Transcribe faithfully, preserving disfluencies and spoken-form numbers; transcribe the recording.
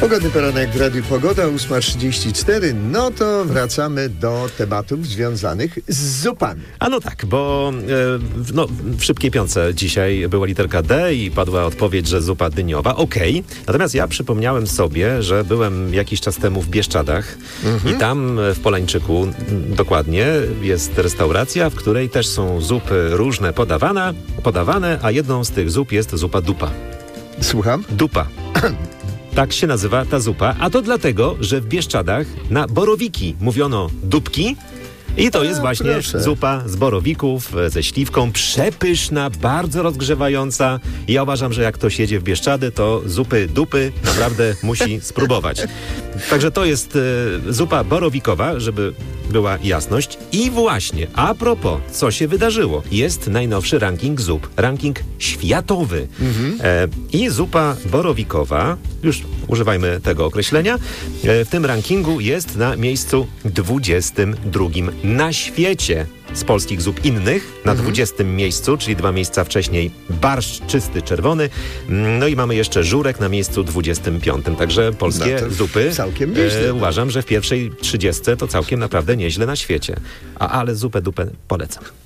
Pogodny poranek w Radiu Pogoda, ósma trzydzieści cztery. No to wracamy do tematów związanych z zupami. A no tak, bo e, no, w szybkiej piątce dzisiaj była literka D i padła odpowiedź, że zupa dyniowa. Okej. Okay. Natomiast ja przypomniałem sobie, że byłem jakiś czas temu w Bieszczadach mhm. i tam w Polańczyku dokładnie jest restauracja, w której też są zupy różne podawane, podawane, a jedną z tych zup jest zupa dupa. Słucham? Dupa. Tak się nazywa ta zupa, a to dlatego, że w Bieszczadach na borowiki mówiono dupki i to jest właśnie proszę. zupa z borowików, ze śliwką, przepyszna, bardzo rozgrzewająca. Ja uważam, że jak ktoś jedzie w Bieszczady, to zupy dupy naprawdę musi spróbować. Także to jest e, zupa borowikowa, żeby była jasność. I właśnie, a propos, co się wydarzyło? Jest najnowszy ranking zup, ranking światowy. Mhm. E, I zupa borowikowa, już używajmy tego określenia, e, w tym rankingu jest na miejscu dwudziestym drugim na świecie z polskich zup innych, na dwudziestym mhm. miejscu, czyli dwa miejsca wcześniej barszcz czysty, czerwony. No i mamy jeszcze żurek na miejscu dwudziestym piątym. Także polskie no zupy całkiem nieźle. E, uważam, że w pierwszej trzydziestce to całkiem naprawdę nieźle na świecie. A ale zupę dupę polecam.